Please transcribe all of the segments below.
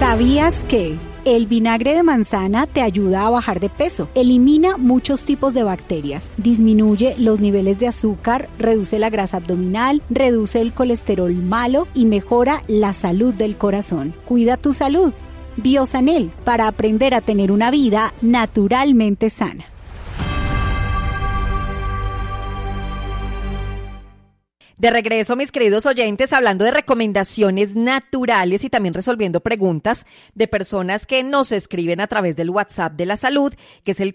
¿Sabías que el vinagre de manzana te ayuda a bajar de peso? Elimina muchos tipos de bacterias, disminuye los niveles de azúcar, reduce la grasa abdominal, reduce el colesterol malo y mejora la salud del corazón. Cuida tu salud. Biosanel, para aprender a tener una vida naturalmente sana. De regreso, mis queridos oyentes, hablando de recomendaciones naturales y también resolviendo preguntas de personas que nos escriben a través del WhatsApp de la salud, que es el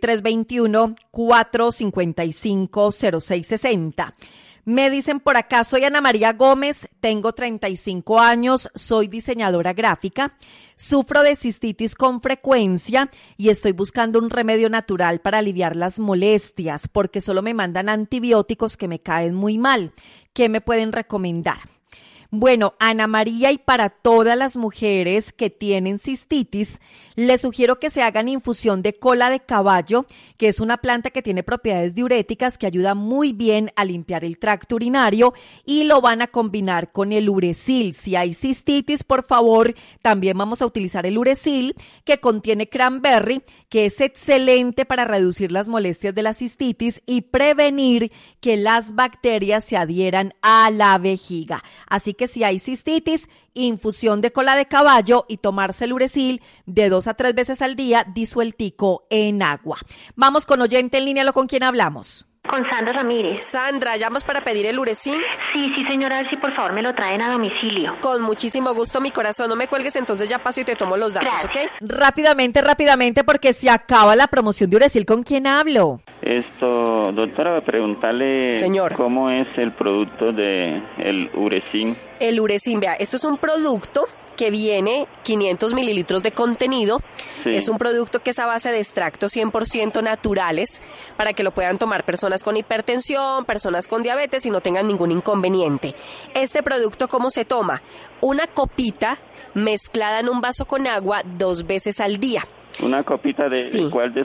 321-455-0660. Me dicen por acá, soy Ana María Gómez, tengo 35 años, soy diseñadora gráfica, sufro de cistitis con frecuencia y estoy buscando un remedio natural para aliviar las molestias porque solo me mandan antibióticos que me caen muy mal. ¿Qué me pueden recomendar? Bueno, Ana María, y para todas las mujeres que tienen cistitis, les sugiero que se hagan infusión de cola de caballo, que es una planta que tiene propiedades diuréticas que ayuda muy bien a limpiar el tracto urinario y lo van a combinar con el Uracil. Si hay cistitis, por favor, también vamos a utilizar el Uracil, que contiene cranberry, que es excelente para reducir las molestias de la cistitis y prevenir que las bacterias se adhieran a la vejiga. Así que si hay cistitis, infusión de cola de caballo y tomarse el Uracil de 2 a 3 veces al día disueltico en agua. Vamos con oyente en línea, ¿con quién hablamos? Con Sandra Ramírez. Sandra, ¿llamas para pedir el Uracil? Sí, señora, a ver si por favor me lo traen a domicilio. Con muchísimo gusto, mi corazón, no me cuelgues, entonces ya paso y te tomo los datos, Gracias. ¿ok? Rápidamente, porque se acaba la promoción de Uracil. ¿Con quién hablo? Doctora, voy a preguntarle Señor. ¿Cómo es el producto de el Uracil? El Uracil, vea, esto es un producto que viene 500 mililitros de contenido. Sí. Es un producto que es a base de extractos 100% naturales para que lo puedan tomar personas con hipertensión, personas con diabetes y no tengan ningún inconveniente. Este producto, ¿cómo se toma? Una copita mezclada en un vaso con agua 2 veces al día. ¿Una copita de Sí. cuál de